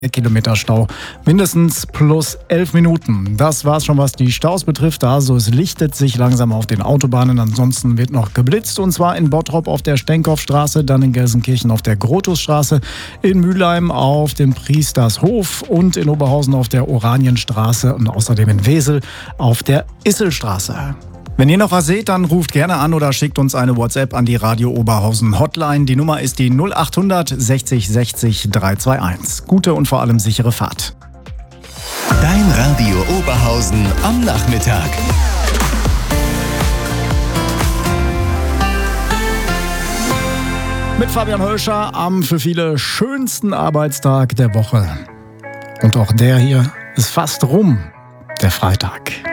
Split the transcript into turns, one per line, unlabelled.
Kilometer Stau, mindestens plus 11 Minuten. Das war's schon, was die Staus betrifft. Also es lichtet sich langsam auf den Autobahnen. Ansonsten wird noch geblitzt, und zwar in Bottrop auf der Stenkopfstraße, dann in Gelsenkirchen auf der Grotusstraße, in Mülheim auf dem Priestershof und in Oberhausen auf der Oranienstraße und außerdem in Wesel auf der Isselstraße. Wenn ihr noch was seht, dann ruft gerne an oder schickt uns eine WhatsApp an die Radio Oberhausen Hotline. Die Nummer ist die 0800 60 60 321. Gute und vor allem sichere Fahrt.
Dein Radio Oberhausen am Nachmittag.
Mit Fabian Hölscher am für viele schönsten Arbeitstag der Woche. Und auch der hier ist fast rum, der Freitag.